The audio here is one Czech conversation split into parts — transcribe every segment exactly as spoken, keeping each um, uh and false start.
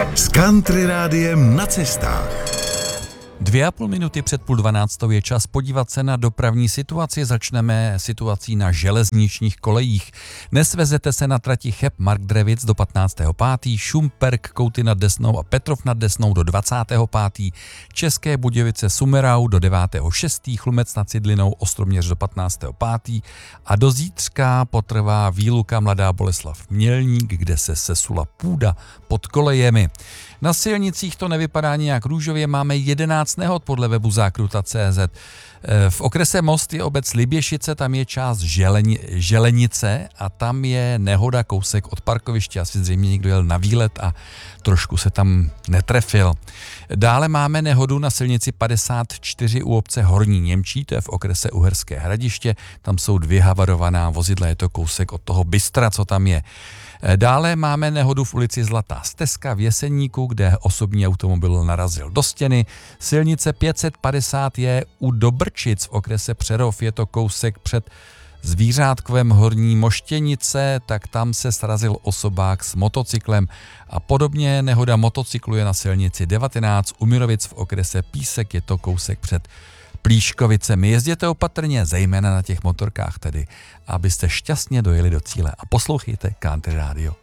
S Country Rádiem na cestách. Dvě a půl minuty před půl dvanáctou je čas podívat se na dopravní situaci. Začneme situací na železničních kolejích. Dnes vezete se na trati Cheb Marktrevic do patnáctého pátého Šumperk, Kouty nad Desnou a Petrov nad Desnou do dvacátého pátého České Budějovice Sumerau do devátého šestého Chlumec nad Cidlinou Ostroměř do patnáctého pátého a do zítřka potrvá výluka Mladá Boleslav Mělník, kde se sesula půda pod kolejemi. Na silnicích to nevypadá nějak růžově, máme jedenáct nehod podle webu zákruta tečka cé zet. V okrese Most je obec Liběšice, tam je část Želeni, Želenice a tam je nehoda kousek od parkoviště. Asi zřejmě někdo jel na výlet a trošku se tam netrefil. Dále máme nehodu na silnici padesát čtyři u obce Horní Němčí, to je v okrese Uherské Hradiště. Tam jsou dvě havarovaná vozidla, je to kousek od toho Bystra, co tam je. Dále máme nehodu v ulici Zlatá Stezka v Jeseníku, kde osobní automobil narazil do stěny. Silnice pět set padesát je u Dobrčic v okrese Přerov, je to kousek před Zvířátkovem Horní Moštěnice, tak tam se srazil osobák s motocyklem. A podobně nehoda motocyklu je na silnici devatenáct u Mirovic v okrese Písek, je to kousek před Plíškovicemi. Jezděte opatrně, zejména na těch motorkách tedy, abyste šťastně dojeli do cíle. A poslouchejte Country Radio.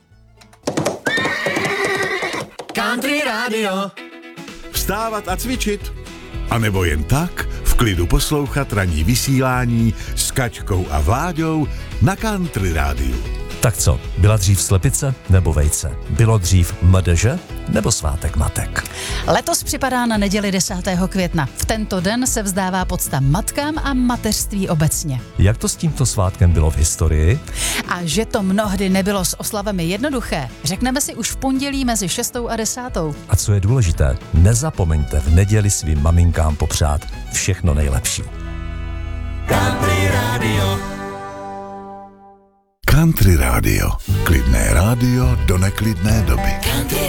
Country Radio. Vstávat a cvičit. A nebo jen tak v klidu poslouchat ranní vysílání s Kačkou a Vláďou na Country Rádiu. Tak co, byla dřív slepice nebo vejce? Bylo dřív M D Ž nebo svátek matek? Letos připadá na neděli desátého května. V tento den se vzdává pocta matkám a mateřství obecně. Jak to s tímto svátkem bylo v historii? A že to mnohdy nebylo s oslavami jednoduché, řekneme si už v pondělí mezi šestou a desátou. A co je důležité, nezapomeňte v neděli svým maminkám popřát všechno nejlepší. Country Radio. Country Radio. Klidné rádio do neklidné doby. Country